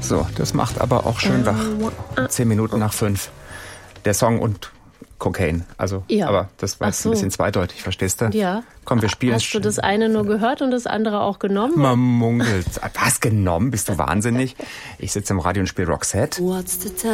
So, das macht aber auch schön wach. 10 Minuten nach 5. Der Song und Cocaine. Also, ja. Aber das war jetzt ein bisschen zweideutig, verstehst du? Ja. Komm, wir spielen. Hast du das eine nur gehört und das andere auch genommen? Man munkelt. Was, genommen? Bist du wahnsinnig? Ich sitze im Radio und spiele Roxette.